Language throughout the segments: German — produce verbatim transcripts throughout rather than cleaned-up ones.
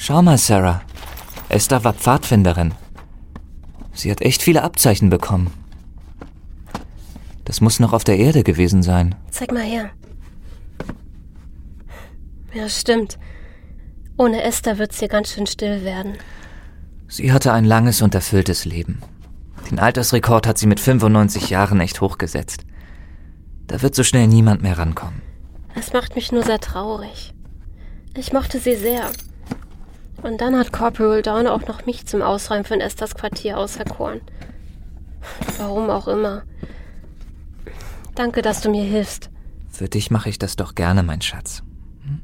Schau mal, Sarah. Esther war Pfadfinderin. Sie hat echt viele Abzeichen bekommen. Das muss noch auf der Erde gewesen sein. Zeig mal her. Ja, stimmt. Ohne Esther wird's hier ganz schön still werden. Sie hatte ein langes und erfülltes Leben. Den Altersrekord hat sie mit fünfundneunzig Jahren echt hochgesetzt. Da wird so schnell niemand mehr rankommen. Es macht mich nur sehr traurig. Ich mochte sie sehr. Und dann hat Corporal Dawn auch noch mich zum Ausräumen von Esthers Quartier auserkoren. Warum auch immer. Danke, dass du mir hilfst. Für dich mache ich das doch gerne, mein Schatz. Hm?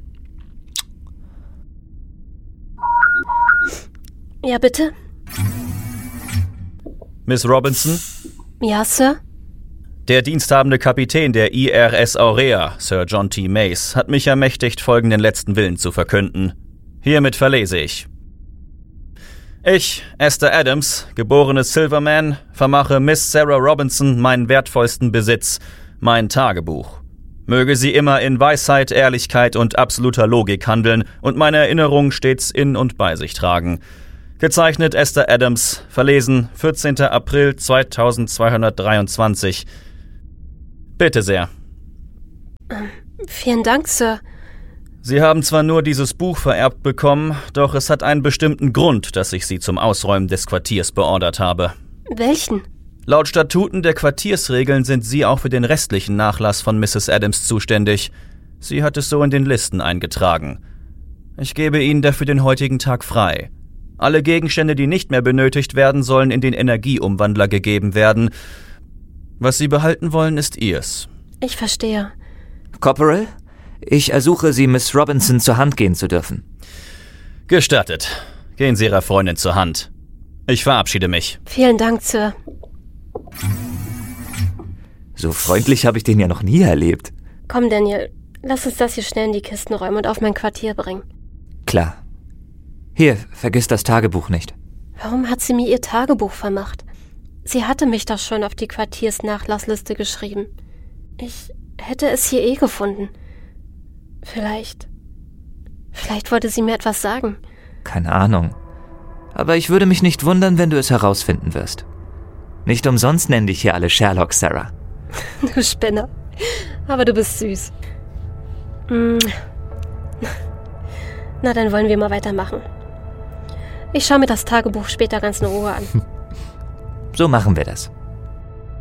Ja, bitte? Miss Robinson? Ja, Sir? Der diensthabende Kapitän der I R S Aurea, Sir John T. Mace, hat mich ermächtigt, folgenden letzten Willen zu verkünden. Hiermit verlese ich. Ich, Esther Adams, geborene Silverman, vermache Miss Sarah Robinson meinen wertvollsten Besitz, mein Tagebuch. Möge sie immer in Weisheit, Ehrlichkeit und absoluter Logik handeln und meine Erinnerungen stets in und bei sich tragen. Gezeichnet Esther Adams, verlesen vierzehnter April zweitausendzweihundertdreiundzwanzig. Bitte sehr. Ähm, vielen Dank, Sir. Sie haben zwar nur dieses Buch vererbt bekommen, doch es hat einen bestimmten Grund, dass ich Sie zum Ausräumen des Quartiers beordert habe. Welchen? Laut Statuten der Quartiersregeln sind Sie auch für den restlichen Nachlass von Misses Adams zuständig. Sie hat es so in den Listen eingetragen. Ich gebe Ihnen dafür den heutigen Tag frei. Alle Gegenstände, die nicht mehr benötigt werden, sollen in den Energieumwandler gegeben werden. Was Sie behalten wollen, ist Ihrs. Ich verstehe. Corporal, ich ersuche Sie, Miss Robinson zur Hand gehen zu dürfen. Gestattet. Gehen Sie Ihrer Freundin zur Hand. Ich verabschiede mich. Vielen Dank, Sir. So freundlich habe ich den ja noch nie erlebt. Komm, Daniel, lass uns das hier schnell in die Kisten räumen und auf mein Quartier bringen. Klar. Hier, vergiss das Tagebuch nicht. Warum hat sie mir ihr Tagebuch vermacht? Sie hatte mich doch schon auf die Quartiersnachllassliste geschrieben. Ich hätte es hier eh gefunden. Vielleicht... Vielleicht wollte sie mir etwas sagen. Keine Ahnung. Aber ich würde mich nicht wundern, wenn du es herausfinden wirst. Nicht umsonst nennen dich hier alle Sherlock, Sarah. Du Spinner. Aber du bist süß. Hm. Na, dann wollen wir mal weitermachen. Ich schaue mir das Tagebuch später ganz in Ruhe an. So machen wir das.